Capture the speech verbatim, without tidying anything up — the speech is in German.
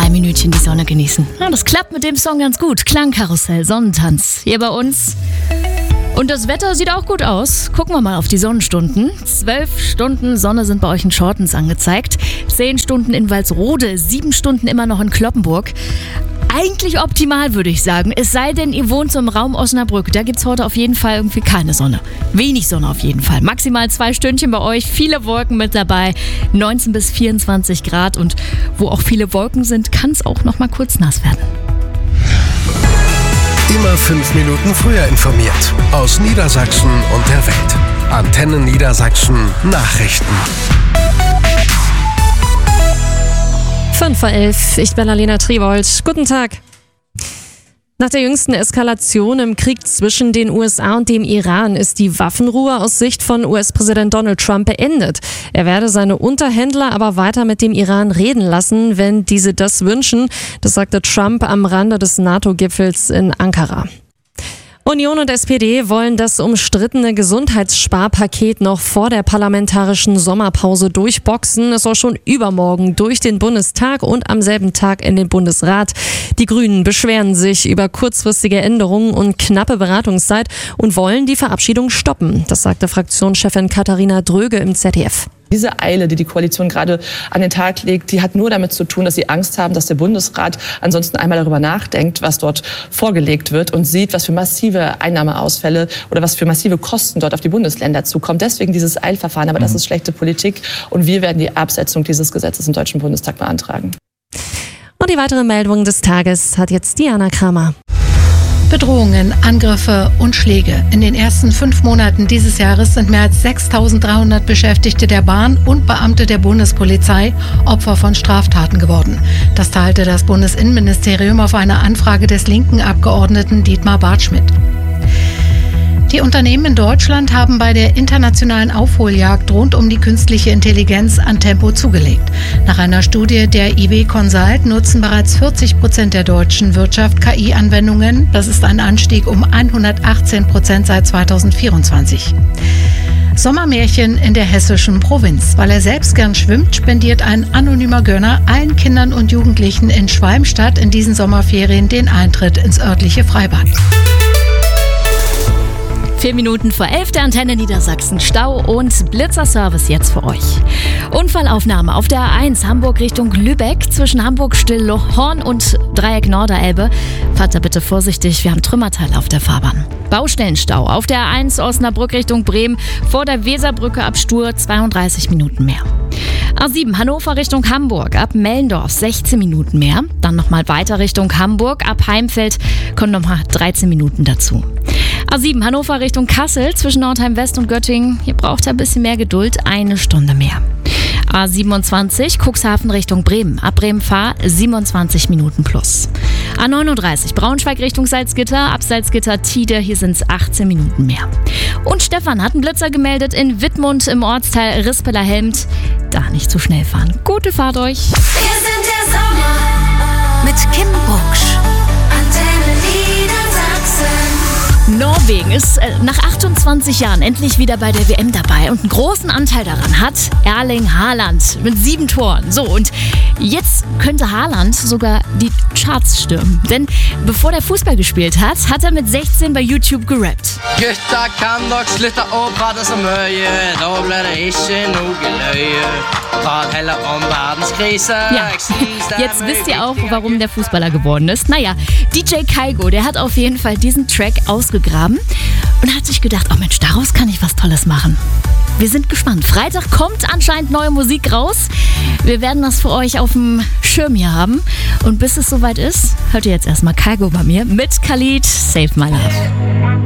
drei Minütchen die Sonne genießen. Ja, das klappt mit dem Song ganz gut. Klangkarussell, Sonnentanz hier bei uns. Und das Wetter sieht auch gut aus. Gucken wir mal auf die Sonnenstunden. Zwölf Stunden Sonne sind bei euch in Schortens angezeigt. Zehn Stunden in Walsrode, sieben Stunden immer noch in Kloppenburg. Eigentlich optimal, würde ich sagen. Es sei denn, ihr wohnt so im Raum Osnabrück. Da gibt es heute auf jeden Fall irgendwie keine Sonne. Wenig Sonne auf jeden Fall. Maximal zwei Stündchen bei euch. Viele Wolken mit dabei. neunzehn bis vierundzwanzig Grad. Und wo auch viele Wolken sind, kann es auch noch mal kurz nass werden. Immer fünf Minuten früher informiert. Aus Niedersachsen und der Welt. Antenne Niedersachsen Nachrichten. fünf vor elf, ich bin Alena Triwold. Guten Tag. Nach der jüngsten Eskalation im Krieg zwischen den U S A und dem Iran ist die Waffenruhe aus Sicht von U S-Präsident Donald Trump beendet. Er werde seine Unterhändler aber weiter mit dem Iran reden lassen, wenn diese das wünschen. Das sagte Trump am Rande des NATO-Gipfels in Ankara. Union und S P D wollen das umstrittene Gesundheitssparpaket noch vor der parlamentarischen Sommerpause durchboxen. Es soll schon übermorgen durch den Bundestag und am selben Tag in den Bundesrat. Die Grünen beschweren sich über kurzfristige Änderungen und knappe Beratungszeit und wollen die Verabschiedung stoppen. Das sagte Fraktionschefin Katharina Dröge im Z D F. Diese Eile, die die Koalition gerade an den Tag legt, die hat nur damit zu tun, dass sie Angst haben, dass der Bundesrat ansonsten einmal darüber nachdenkt, was dort vorgelegt wird und sieht, was für massive Einnahmeausfälle oder was für massive Kosten dort auf die Bundesländer zukommen. Deswegen dieses Eilverfahren. Aber das ist schlechte Politik und wir werden die Absetzung dieses Gesetzes im Deutschen Bundestag beantragen. Und die weitere Meldung des Tages hat jetzt Diana Kramer. Bedrohungen, Angriffe und Schläge. In den ersten fünf Monaten dieses Jahres sind mehr als sechstausenddreihundert Beschäftigte der Bahn und Beamte der Bundespolizei Opfer von Straftaten geworden. Das teilte das Bundesinnenministerium auf eine Anfrage des linken Abgeordneten Dietmar Bartschmidt. Die Unternehmen in Deutschland haben bei der internationalen Aufholjagd rund um die künstliche Intelligenz an Tempo zugelegt. Nach einer Studie der I W Consult nutzen bereits vierzig Prozent der deutschen Wirtschaft K I-Anwendungen. Das ist ein Anstieg um hundertachtzehn Prozent seit zweitausendvierundzwanzig. Sommermärchen in der hessischen Provinz. Weil er selbst gern schwimmt, spendiert ein anonymer Gönner allen Kindern und Jugendlichen in Schwalmstadt in diesen Sommerferien den Eintritt ins örtliche Freibad. Vier Minuten vor elf, der Antenne Niedersachsen. Stau und Blitzerservice jetzt für euch. Unfallaufnahme auf der A eins Hamburg Richtung Lübeck zwischen Hamburg-Stillhorn und Dreieck Norderelbe. Fahrt da bitte vorsichtig, wir haben Trümmerteile auf der Fahrbahn. Baustellenstau auf der A eins Osnabrück Richtung Bremen vor der Weserbrücke ab Stur zweiunddreißig Minuten mehr. A sieben Hannover Richtung Hamburg ab Mellendorf sechzehn Minuten mehr. Dann nochmal weiter Richtung Hamburg ab Heimfeld kommen nochmal dreizehn Minuten dazu. A sieben Hannover Richtung Kassel zwischen Nordheim West und Göttingen. Hier braucht ihr ein bisschen mehr Geduld, eine Stunde mehr. A siebenundzwanzig Cuxhaven Richtung Bremen. Ab Bremen-Fahr siebenundzwanzig Minuten plus. A neununddreißig Braunschweig Richtung Salzgitter. Ab Salzgitter-Tide, hier sind es achtzehn Minuten mehr. Und Stefan hat einen Blitzer gemeldet in Wittmund im Ortsteil Rispeler-Helmt. Da nicht zu schnell fahren. Gute Fahrt euch. Wir sind der Sommer mit Kim Bucksch. Antenne Niedersachsen. Norwegen ist äh, nach achtundzwanzig Jahren endlich wieder bei der W M dabei und einen großen Anteil daran hat Erling Haaland mit sieben Toren. So, und jetzt könnte Haaland sogar die Charts stürmen. Denn bevor der Fußball gespielt hat, hat er mit sechzehn bei YouTube gerappt. Gutta kan dere slutte å prate så mye, da blir det ikke noe løye. Prat heller om verdenskrise. Ja, jetzt wisst ihr auch, warum der Fußballer geworden ist. Naja, D J Kaigo, der hat auf jeden Fall diesen Track ausgegraben und hat sich gedacht, oh Mensch, daraus kann ich was Tolles machen. Wir sind gespannt. Freitag kommt anscheinend neue Musik raus. Wir werden das für euch auf dem Schirm hier haben. Und bis es soweit ist, hört ihr jetzt erstmal Kaigo bei mir mit Khalid, Save My Love.